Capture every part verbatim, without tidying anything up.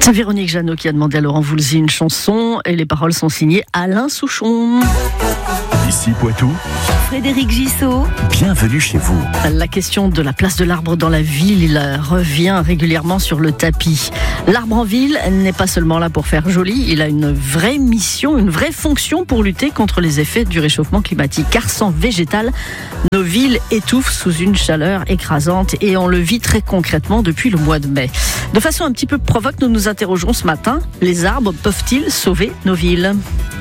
C'est Véronique Jeannot qui a demandé à Laurent Voulzy une chanson et les paroles sont signées Alain Souchon. Ici Poitou, Frédéric Gissot. Bienvenue chez vous. La question de la place de l'arbre dans la ville, il revient régulièrement sur le tapis. L'arbre en ville n'est pas seulement là pour faire joli, il a une vraie mission, une vraie fonction pour lutter contre les effets du réchauffement climatique. Car sans végétal, nos villes étouffent sous une chaleur écrasante et on le vit très concrètement depuis le mois de mai. De façon un petit peu provoque, nous nous interrogeons ce matin, les arbres peuvent-ils sauver nos villes ?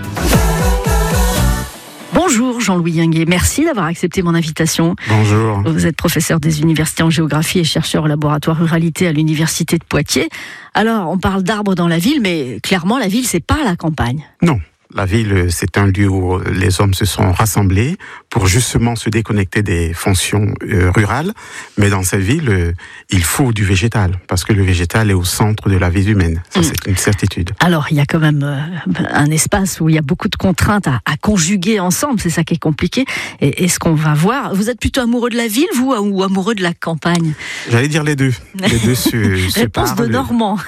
Bonjour Jean-Louis Yinguet, merci d'avoir accepté mon invitation. Bonjour. Vous êtes professeur des universités en géographie et chercheur au laboratoire ruralité à l'université de Poitiers. Alors, on parle d'arbres dans la ville, mais clairement la ville, c'est pas la campagne. Non. La ville, c'est un lieu où les hommes se sont rassemblés pour justement se déconnecter des fonctions euh, rurales. Mais dans cette ville, euh, il faut du végétal, parce que le végétal est au centre de la vie humaine. Ça, mmh. c'est une certitude. Alors, il y a quand même euh, un espace où il y a beaucoup de contraintes à, à conjuguer ensemble. C'est ça qui est compliqué. Et, et ce qu'on va voir, vous êtes plutôt amoureux de la ville, vous, ou amoureux de la campagne ? J'allais dire les deux. Les deux se, se Réponse parlent. de Normand.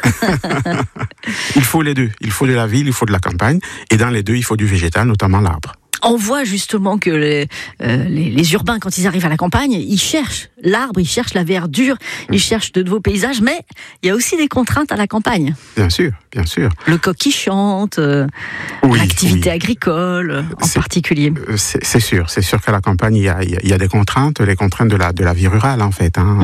Il faut les deux. Il faut de la ville, il faut de la campagne. Et dans les deux, il faut du végétal, notamment l'arbre. On voit justement que les, euh, les, les urbains, quand ils arrivent à la campagne, ils cherchent l'arbre, ils cherchent la verdure, ils mmh. cherchent de nouveaux paysages, mais il y a aussi des contraintes à la campagne. Bien sûr, bien sûr. Le coq qui chante, euh, oui, l'activité oui. agricole en c'est, particulier. C'est, c'est sûr, c'est sûr qu'à la campagne, il y a, il y a des contraintes, les contraintes de la, de la vie rurale en fait. Hein.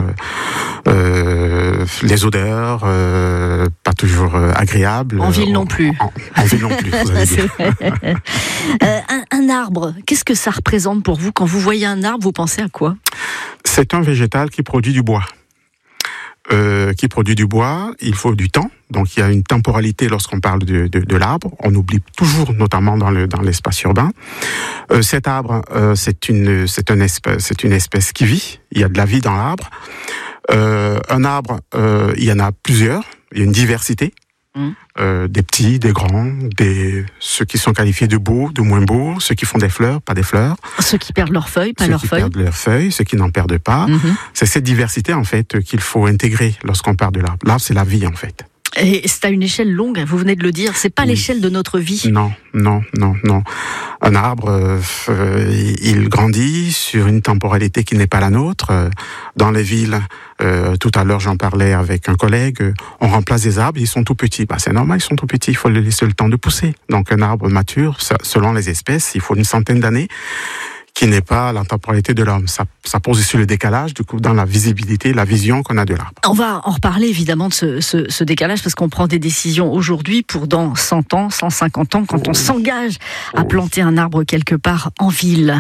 Euh, les odeurs, euh, pas toujours agréables. En ville non plus. En, en, en ville non plus, vous allez dire. euh, un, un arbre, qu'est-ce que ça représente pour vous ? Quand vous voyez un arbre, vous pensez à quoi ? C'est un végétal qui produit du bois. Euh, qui produit du bois, il faut du temps. Donc il y a une temporalité lorsqu'on parle de, de, de l'arbre. On oublie toujours, notamment dans, le, dans l'espace urbain. Euh, cet arbre, euh, c'est une, c'est une espèce, c'est une espèce qui vit. Il y a de la vie dans l'arbre. Euh, un arbre, euh, il y en a plusieurs. Il y a une diversité. Mmh. Euh, des petits, des grands, des ceux qui sont qualifiés de beaux, de moins beaux, ceux qui font des fleurs, pas des fleurs. Ceux qui perdent leurs feuilles, pas ceux leurs qui feuilles. Ceux qui perdent leurs feuilles, ceux qui n'en perdent pas. Mmh. C'est cette diversité en fait qu'il faut intégrer lorsqu'on parle de l'arbre. L'arbre, c'est la vie en fait. Et c'est à une échelle longue, vous venez de le dire, c'est pas oui. l'échelle de notre vie. Non, non, non, non. Un arbre, euh, il grandit sur une temporalité qui n'est pas la nôtre. Dans les villes, euh, tout à l'heure j'en parlais avec un collègue, on remplace des arbres, ils sont tout petits. Bah, c'est normal, ils sont tout petits, il faut leur laisser le temps de pousser. Donc un arbre mature, selon les espèces, il faut une centaine d'années, qui n'est pas la temporalité de l'homme. Ça, ça pose aussi le décalage, du coup, dans la visibilité, la vision qu'on a de l'arbre. On va en reparler, évidemment, de ce, ce, ce décalage, parce qu'on prend des décisions aujourd'hui pour dans cent ans, cent cinquante ans, quand oh. on s'engage à oh. planter un arbre quelque part en ville.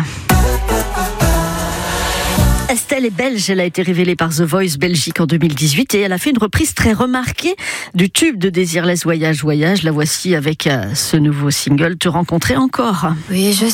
Estelle est belge, elle a été révélée par The Voice Belgique en deux mille dix-huit et elle a fait une reprise très remarquée du tube de Désirless Voyage Voyage. La voici avec euh, ce nouveau single, Te rencontrer encore. Oui, je